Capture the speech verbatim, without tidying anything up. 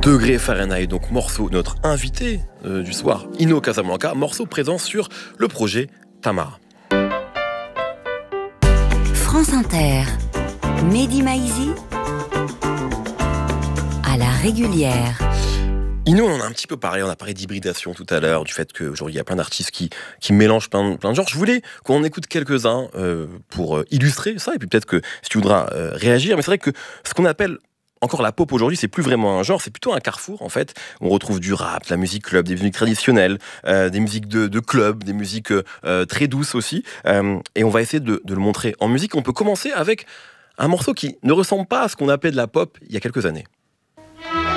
degrés Fahrenheit, donc morceau, notre invité euh, du soir, Ino Casablanca, morceau présent sur le projet Tamara. France Inter, Mehdi Maizi, à la régulière. Ino, on en a un petit peu parlé, on a parlé d'hybridation tout à l'heure, du fait qu'aujourd'hui il y a plein d'artistes qui, qui mélangent plein de, plein de genres. Je voulais qu'on écoute quelques-uns euh, pour euh, illustrer ça, et puis peut-être que si tu voudras euh, réagir, mais c'est vrai que ce qu'on appelle encore la pop aujourd'hui, c'est plus vraiment un genre, c'est plutôt un carrefour en fait. On retrouve du rap, de la musique club, des musiques traditionnelles, euh, des musiques de, de club, des musiques euh, très douces aussi. Euh, et on va essayer de, de le montrer en musique. On peut commencer avec un morceau qui ne ressemble pas à ce qu'on appelait de la pop il y a quelques années.